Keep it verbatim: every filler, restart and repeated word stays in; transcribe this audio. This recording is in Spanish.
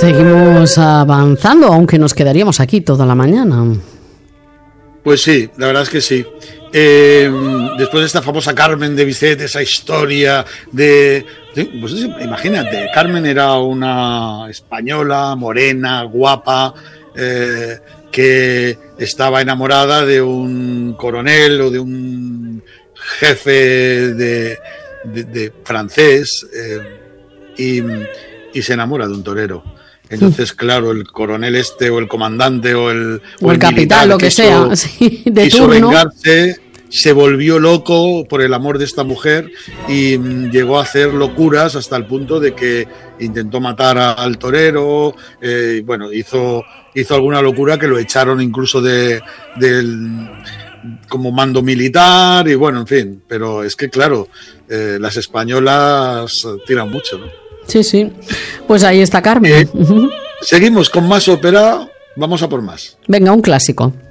Seguimos avanzando, aunque nos quedaríamos aquí toda la mañana. Pues sí, la verdad es que sí. Eh, después de esta famosa Carmen de Bizet, esa historia de... Pues imagínate, Carmen era una española, morena, guapa, eh, que estaba enamorada de un coronel o de un jefe de, de, de francés eh, y, y se enamora de un torero. Entonces, claro, el coronel este o el comandante o el, o el, el capitán, lo que, que sea, hizo, sí, de quiso turno. vengarse, se volvió loco por el amor de esta mujer y mm, llegó a hacer locuras hasta el punto de que intentó matar a, al torero, eh, bueno, hizo, hizo alguna locura que lo echaron incluso de, del como mando militar y bueno, en fin, pero es que claro, eh, las españolas tiran mucho, ¿no? Sí, sí. Pues ahí está Carmen. Eh, seguimos con más ópera. Vamos a por más. Venga, un clásico.